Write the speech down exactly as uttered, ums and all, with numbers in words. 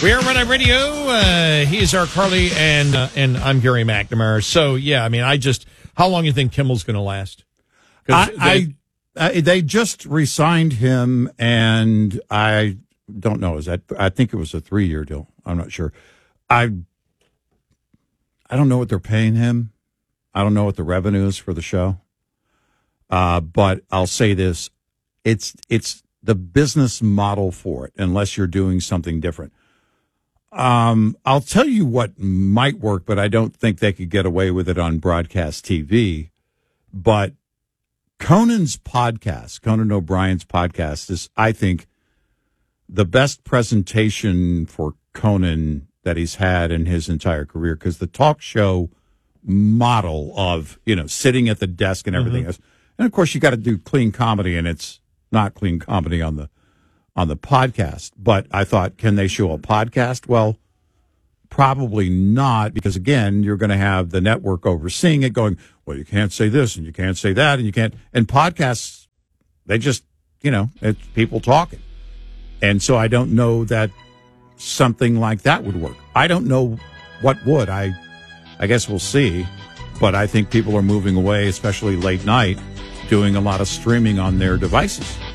We are Red Eye Radio. Uh, he is our Carly, and uh, and I'm Gary McNamara. So, yeah, I mean, I just, how long do you think Kimmel's going to last? I, I, I they just re-signed him, and I don't know. Is that? I think it was a three-year deal. I'm not sure. I I don't know what they're paying him. I don't know what the revenue is for the show. Uh, but I'll say this: it's it's the business model for it, unless you're doing something different. Um, I'll tell you what might work, but I don't think they could get away with it on broadcast T V. But Conan's podcast, Conan O'Brien's podcast, is, I think, the best presentation for Conan that he's had in his entire career, because the talk show model of, you know, sitting at the desk and everything mm-hmm. else. And, of course, you got to do clean comedy, and it's not clean comedy on the on the podcast. But I thought, can they show a podcast? Well, probably not, because, again, you're going to have the network overseeing it going, well, you can't say this and you can't say that and you can't. And podcasts, they just, you know, it's people talking. And so I don't know that something like that would work. I don't know what would. I, I guess we'll see. But I think people are moving away, especially late night, doing a lot of streaming on their devices.